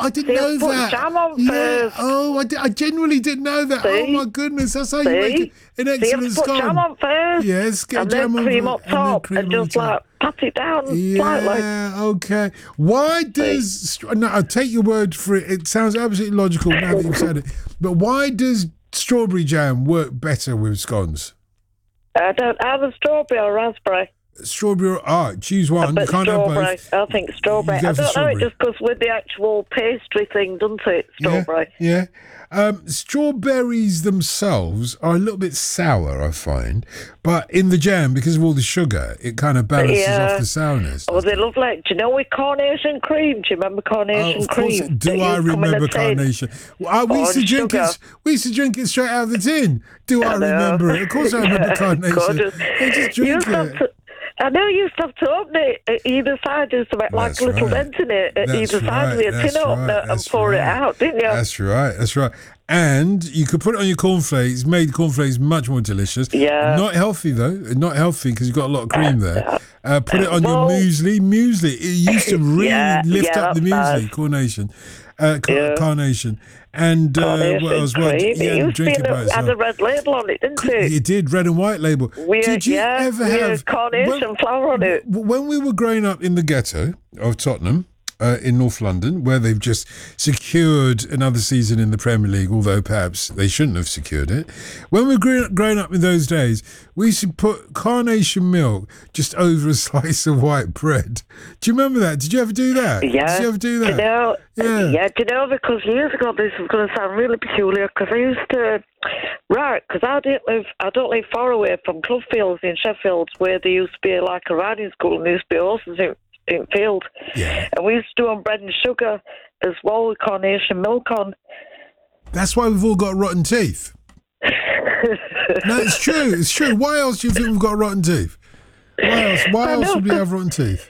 I didn't know put that. Jam on first. Oh, I genuinely didn't know that. See? Oh my goodness, that's how you make an excellent you have to put scone. jam on first. Yes, get and jam then on cream first, up top, and just like pat it down slightly. Yeah, okay. Why does... No, I'll take your word for it. It sounds absolutely logical now that you've said it. But why does strawberry jam work better with scones? I don't have a strawberry or raspberry. Strawberry, choose one. You can't have both. I think strawberry. I don't know, it just goes with the actual pastry thing, doesn't it? Strawberry. Yeah. Strawberries themselves are a little bit sour, I find, but in the jam, because of all the sugar, it kind of balances off the sourness. Oh, they love like, do you know with carnation cream? Do you remember carnation cream? Do I remember carnation? We used to drink it. We used to drink it straight out of the tin. Do I remember it? Of course, I remember carnation. They just drink it. I know you used to have to open it at either side, just to make like a little dent in it at either side with a tin opener and pour it out, didn't you? That's right. And you could put it on your cornflakes, made cornflakes much more delicious. Yeah. Not healthy, though. Not healthy because you've got a lot of cream there. Put it on your muesli. Muesli. It used to really lift up the muesli. Nice. Carnation. And what else? It used to had a red label on it, didn't it? It did, red and white label. Did you ever have carnation flour on it? When we were growing up in the ghetto of Tottenham, in North London, where they've just secured another season in the Premier League, although perhaps they shouldn't have secured it. When we were growing up in those days, we used to put carnation milk just over a slice of white bread. Do you remember that? Did you ever do that? Yeah. Did you ever do that? Do you know, because years ago, this is going to sound really peculiar, because I used to... Right, because I don't live far away from Clubfields in Sheffield, where there used to be like a riding school and there used to be horses in field. Yeah. And we used to do on bread and sugar as well with carnation milk on. That's why we've all got rotten teeth. No, it's true. Why else do you think we've got rotten teeth? Why else would we have rotten teeth?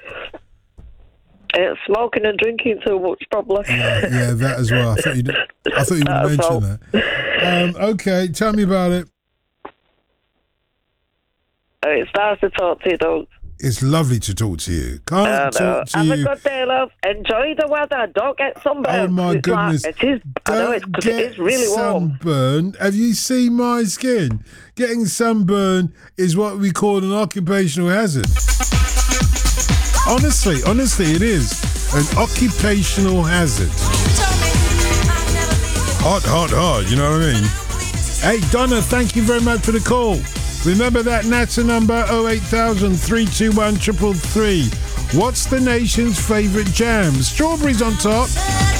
Smoking and drinking too much, probably. Yeah, that as well. I thought you'd mention that. Okay, tell me about it. It's nice to talk to you, though. It's lovely to talk to you. Talk to Have you. a good day, love. Enjoy the weather. Don't get sunburned. Oh my goodness! It is really warm. Sunburn. Have you seen my skin? Getting sunburn is what we call an occupational hazard. Honestly, it is an occupational hazard. Hot. You know what I mean? Hey, Donna, thank you very much for the call. Remember that NASA number 08000 321 333. What's the nation's favourite jam? Strawberries on top.